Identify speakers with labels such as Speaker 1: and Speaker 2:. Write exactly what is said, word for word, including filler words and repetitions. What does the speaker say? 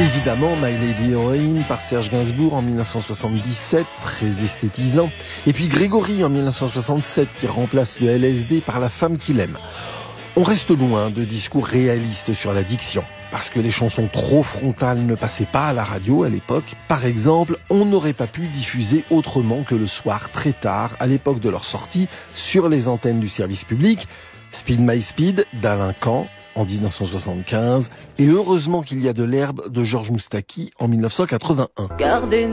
Speaker 1: Évidemment, My Lady Heroine par Serge Gainsbourg en mille neuf cent soixante-dix-sept, très esthétisant. Et puis Grégory en mille neuf cent soixante-sept qui remplace le L S D par La femme qu'il aime. On reste loin de discours réalistes sur la diction, parce que les chansons trop frontales ne passaient pas à la radio à l'époque. Par exemple, on n'aurait pas pu diffuser autrement que le soir très tard, à l'époque de leur sortie, sur les antennes du service public. Speed My Speed d'Alain Kahn en dix-neuf cent soixante-quinze, et Heureusement qu'il y a de l'herbe de Georges Moustaki en mille neuf cent quatre-vingt-un. Gardez